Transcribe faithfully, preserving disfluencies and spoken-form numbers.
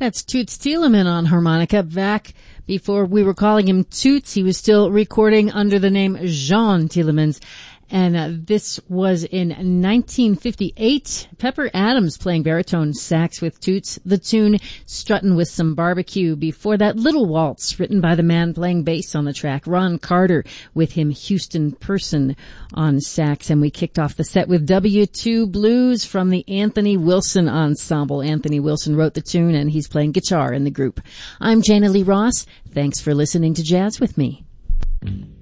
That's Toots Thielemans on harmonica. Back before we were calling him Toots, he was still recording under the name Jean Thielemans. And uh, this was in nineteen fifty-eight. Pepper Adams playing baritone sax with Toots. The tune Struttin' with Some Barbecue. Before that, Little Waltz, written by the man playing bass on the track, Ron Carter, with him Houston Person on sax. And we kicked off the set with W two Blues from the Anthony Wilson Ensemble. Anthony Wilson wrote the tune, and he's playing guitar in the group. I'm Jana Lee Ross. Thanks for listening to Jazz with Me.